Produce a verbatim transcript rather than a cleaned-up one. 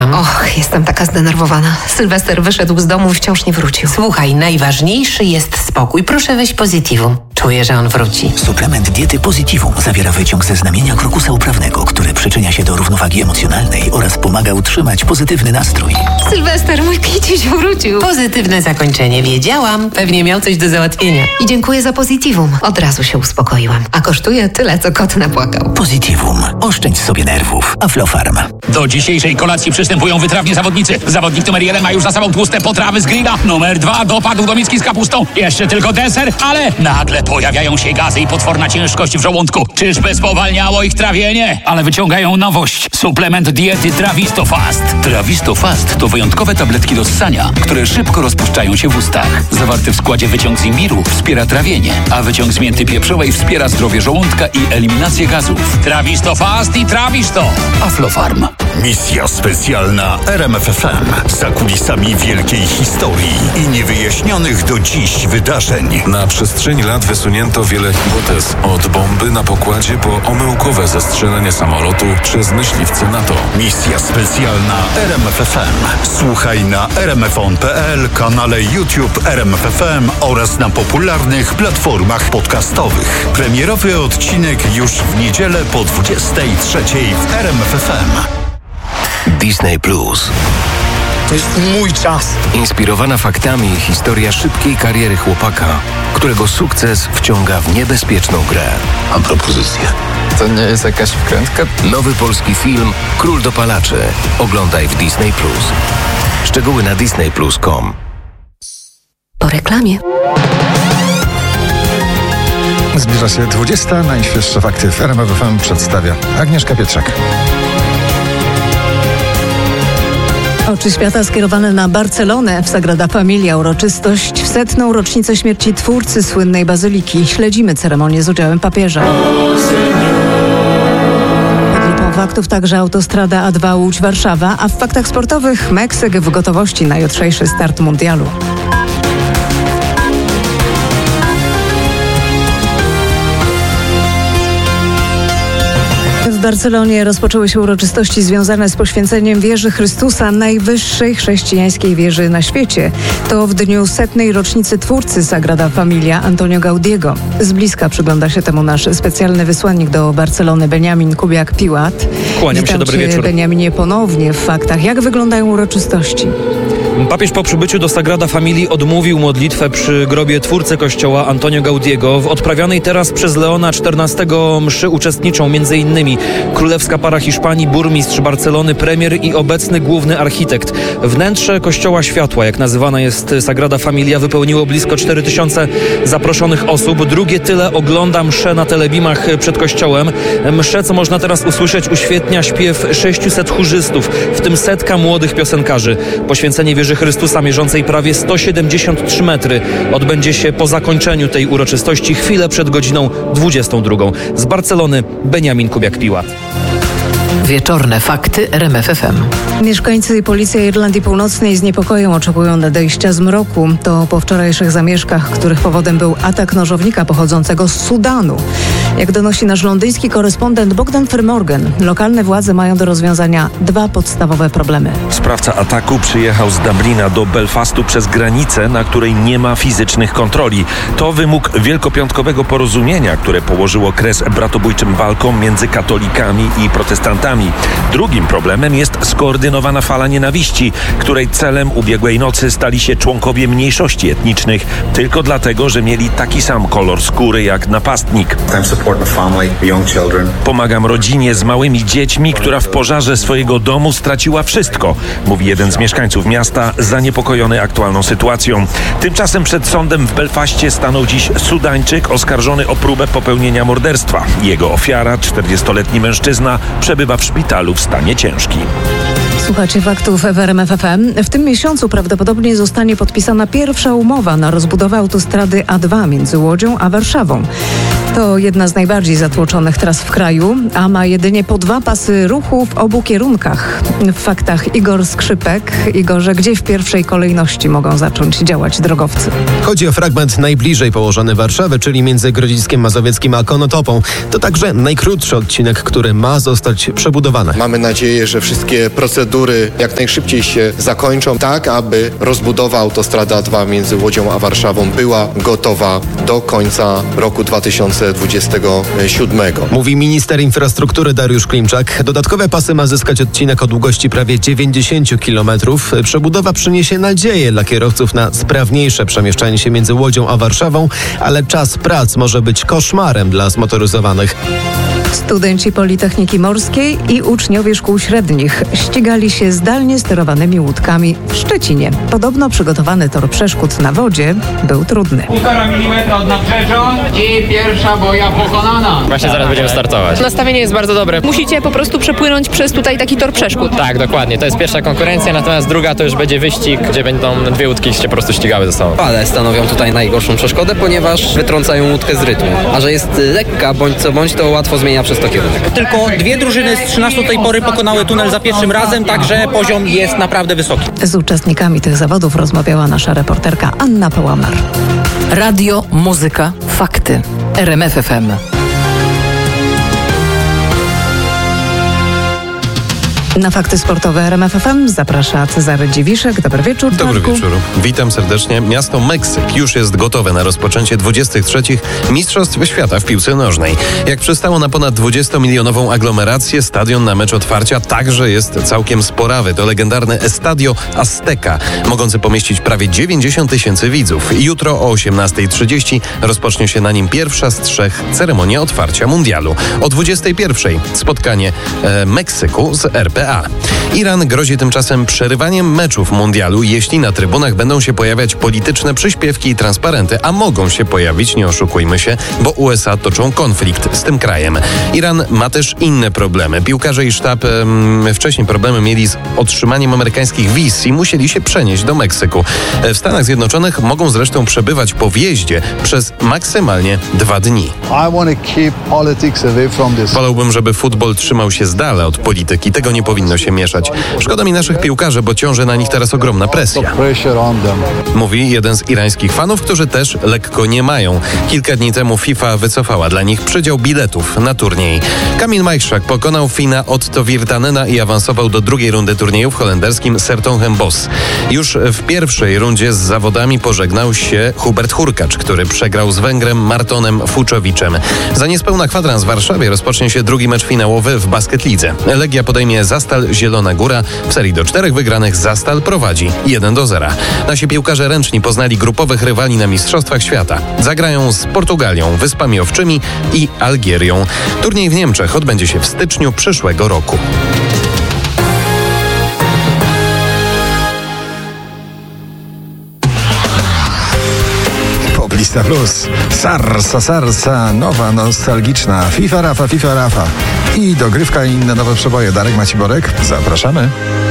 Och, jestem taka zdenerwowana. Sylwester wyszedł z domu i wciąż nie wrócił. Słuchaj, najważniejszy jest spokój. Proszę weź Positivum. Czuję, że on wróci. Suplement diety Positivum zawiera wyciąg ze znamienia krokusa uprawnego, który przyczynia się do równowagi emocjonalnej oraz pomaga utrzymać pozytywny nastrój. Sylwester, mój kiciuś wrócił. Pozytywne zakończenie. Wiedziałam. Pewnie miał coś do załatwienia. I dziękuję za Positivum. Od razu się uspokoiłam. A kosztuje tyle, co kot napłakał. Positivum. Oszczędź sobie nerwów. Aflofarm. Do dzisiejszej kolacji przystępują wytrawni zawodnicy. Zawodnik numer jeden ma już za sobą tłuste potrawy z grilla. Numer dwa dopadł do miski z kapustą. Jeszcze tylko deser, ale nagle pojawiają się gazy i potworna ciężkość w żołądku. Czyżby spowalniało ich trawienie? Ale wyciągają nowość. Suplement diety Trawisto Fast. Trawisto Fast to wyjątkowe tabletki do ssania, które szybko rozpuszczają się w ustach. Zawarty w składzie wyciąg z imbiru wspiera trawienie, a wyciąg z mięty pieprzowej wspiera zdrowie żołądka i eliminację gazów. Trawisto Fast i Trawisto. Aflofarm. Misja specjalna R M F F M. Za kulisami wielkiej historii i niewyjaśnionych do dziś wydarzeń. Na przestrzeni lat wysunięto wiele hipotez. Od bomby na pokładzie po omyłkowe zestrzelenie samolotu przez myśliwce NATO. Misja specjalna R M F F M. Słuchaj na r m f on kropka p l, kanale YouTube R M F F M oraz na popularnych platformach podcastowych. Premierowy odcinek już w niedzielę po dwudziestej trzeciej w R M F F M. Disney Plus. To jest mój czas. Inspirowana faktami historia szybkiej kariery chłopaka, którego sukces wciąga w niebezpieczną grę. Mam propozycję. To nie jest jakaś wkrętka? Nowy polski film Król dopalaczy. Oglądaj w Disney Plus. Szczegóły na disney plus kropka com. Po reklamie. Zbliża się dwudziesta. Najświeższe fakty w R M F F M przedstawia Agnieszka Pietrzak. Oczy świata skierowane na Barcelonę. W Sagrada Familia uroczystość w setną rocznicę śmierci twórcy słynnej bazyliki. Śledzimy ceremonię z udziałem papieża. Grupą faktów także autostrada A dwa Łódź-Warszawa, a w faktach sportowych Meksyk w gotowości na jutrzejszy start mundialu. W Barcelonie rozpoczęły się uroczystości związane z poświęceniem wieży Chrystusa, najwyższej chrześcijańskiej wieży na świecie. To w dniu setnej rocznicy twórcy Sagrada Familia Antonio Gaudiego. Z bliska przygląda się temu nasz specjalny wysłannik do Barcelony Beniamin Kubiak-Piłat. Kłaniam się, dobry wieczór. Beniaminie, ponownie w faktach. Jak wyglądają uroczystości? Papież po przybyciu do Sagrada Familii odmówił modlitwę przy grobie twórcy kościoła Antonio Gaudiego. W odprawianej teraz przez Leona czternastego mszy uczestniczą m.in. królewska para Hiszpanii, burmistrz Barcelony, premier i obecny główny architekt. Wnętrze Kościoła Światła, jak nazywana jest Sagrada Familia, wypełniło blisko cztery tysiące zaproszonych osób. Drugie tyle ogląda mszę na telebimach przed kościołem. Mszę, co można teraz usłyszeć, uświetnia śpiew sześciuset chórzystów, w tym setka młodych piosenkarzy. Poświęcenie wieży Chrystusa, mierzącej prawie sto siedemdziesiąt trzy metry, odbędzie się po zakończeniu tej uroczystości chwilę przed godziną dwudziestą drugą. Z Barcelony Beniamin Kubiak-Piłat. Wieczorne fakty R M F F M. Mieszkańcy i policja Irlandii Północnej z niepokojem oczekują nadejścia zmroku. To po wczorajszych zamieszkach, których powodem był atak nożownika pochodzącego z Sudanu. Jak donosi nasz londyński korespondent Bogdan Fermorgan, lokalne władze mają do rozwiązania dwa podstawowe problemy. Sprawca ataku przyjechał z Dublina do Belfastu przez granicę, na której nie ma fizycznych kontroli. To wymóg wielkopiątkowego porozumienia, które położyło kres bratobójczym walkom między katolikami i protestantami. Drugim problemem jest skoordynowana fala nienawiści, której celem ubiegłej nocy stali się członkowie mniejszości etnicznych tylko dlatego, że mieli taki sam kolor skóry jak napastnik. Pomagam rodzinie z małymi dziećmi, która w pożarze swojego domu straciła wszystko, mówi jeden z mieszkańców miasta, zaniepokojony aktualną sytuacją. Tymczasem przed sądem w Belfaście stanął dziś Sudańczyk oskarżony o próbę popełnienia morderstwa. Jego ofiara, czterdziestoletni mężczyzna, przebywa w szpitalu w stanie ciężkim. Słuchacie faktów w R M F F M. W tym miesiącu prawdopodobnie zostanie podpisana pierwsza umowa na rozbudowę autostrady A dwa między Łodzią a Warszawą. To jedna z najbardziej zatłoczonych tras w kraju, a ma jedynie po dwa pasy ruchu w obu kierunkach. W faktach Igor Skrzypek. Igorze, gdzie w pierwszej kolejności mogą zacząć działać drogowcy? Chodzi o fragment najbliżej położony Warszawy, czyli między Grodziskiem Mazowieckim a Konotopą. To także najkrótszy odcinek, który ma zostać przebudowany. Mamy nadzieję, że wszystkie procedury jak najszybciej się zakończą, tak aby rozbudowa autostrady A dwa między Łodzią a Warszawą była gotowa do końca roku dwa tysiące dwudziestego siódmego. Mówi minister infrastruktury Dariusz Klimczak. Dodatkowe pasy ma zyskać odcinek o długości prawie dziewięćdziesiąt kilometrów. Przebudowa przyniesie nadzieję dla kierowców na sprawniejsze przemieszczanie się między Łodzią a Warszawą, ale czas prac może być koszmarem dla zmotoryzowanych. Studenci Politechniki Morskiej i uczniowie szkół średnich ścigali się zdalnie sterowanymi łódkami w Szczecinie. Podobno przygotowany tor przeszkód na wodzie był trudny. Półtora milimetra od nabrzeża i pierwsza boja pokonana. Właśnie zaraz będziemy startować. Nastawienie jest bardzo dobre. Musicie po prostu przepłynąć przez tutaj taki tor przeszkód. Tak, dokładnie. To jest pierwsza konkurencja, natomiast druga to już będzie wyścig, gdzie będą dwie łódki się po prostu ścigały ze sobą. Fale stanowią tutaj najgorszą przeszkodę, ponieważ wytrącają łódkę z rytmu. A że jest lekka, bądź co bądź, to łatwo zmienia przez to kierunek. Tylko dwie drużyny z trzynastu do tej pory pokonały tunel za pierwszym razem, także poziom jest naprawdę wysoki. Z uczestnikami tych zawodów rozmawiała nasza reporterka Anna Połamar. Radio, muzyka, fakty. R M F F M. Na fakty sportowe R M F F M zaprasza Cezary Dziwiszek. Dobry wieczór. Dobry Marku. wieczór. Witam serdecznie. Miasto Meksyk już jest gotowe na rozpoczęcie dwudziestych trzecich Mistrzostw Świata w piłce nożnej. Jak przystało na ponad dwudziestomilionową aglomerację, stadion na mecz otwarcia także jest całkiem sporawy. To legendarny Estadio Azteca, mogący pomieścić prawie dziewięćdziesiąt tysięcy widzów. Jutro o osiemnastej trzydzieści rozpocznie się na nim pierwsza z trzech ceremonia otwarcia mundialu. O dwudziestej pierwszej spotkanie e, Meksyku z R P A. Iran grozi tymczasem przerywaniem meczów mundialu, jeśli na trybunach będą się pojawiać polityczne przyśpiewki i transparenty, a mogą się pojawić, nie oszukujmy się, bo U S A toczą konflikt z tym krajem. Iran ma też inne problemy. Piłkarze i sztab em, wcześniej problemy mieli z otrzymaniem amerykańskich wiz i musieli się przenieść do Meksyku. W Stanach Zjednoczonych mogą zresztą przebywać po wjeździe przez maksymalnie dwa dni. Wolałbym, żeby futbol trzymał się z dala od polityki. Tego nie powinno się mieszać. Szkoda mi naszych piłkarzy, bo ciąży na nich teraz ogromna presja. Mówi jeden z irańskich fanów, którzy też lekko nie mają. Kilka dni temu FIFA wycofała dla nich przydział biletów na turniej. Kamil Majchrzak pokonał Fina Otto Virtanena i awansował do drugiej rundy turnieju w holenderskim 's-Hertogenbosch. Już w pierwszej rundzie z zawodami pożegnał się Hubert Hurkacz, który przegrał z Węgrem Martonem Fuczowiczem. Za niespełna kwadrans w Warszawie rozpocznie się drugi mecz finałowy w Basket Lidze. Legia podejmie Zastal Zielona Góra. W serii do czterech wygranych Zastal prowadzi jeden do zera. Nasi piłkarze ręczni poznali grupowych rywali na Mistrzostwach Świata. Zagrają z Portugalią, Wyspami Owczymi i Algierią. Turniej w Niemczech odbędzie się w styczniu przyszłego roku. Lista Plus. Sarsa, sarsa, nowa, nostalgiczna. FIFA Rafa, FIFA Rafa. I dogrywka i inne nowe przeboje. Darek Maciborek, zapraszamy.